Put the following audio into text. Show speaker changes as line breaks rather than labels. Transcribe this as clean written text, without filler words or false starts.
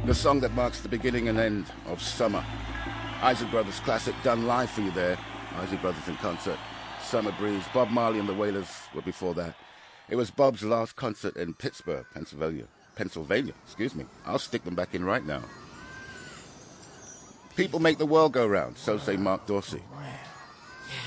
The song that marks the beginning and end of summer. Isley Brothers classic done live for you there. Isley Brothers in concert. Summer Breeze. Bob Marley and the Wailers were before that. It was Bob's last concert in Pittsburgh, Pennsylvania. Excuse me. I'll stick them back in right now. People make the world go round, so say Mark Dorsey.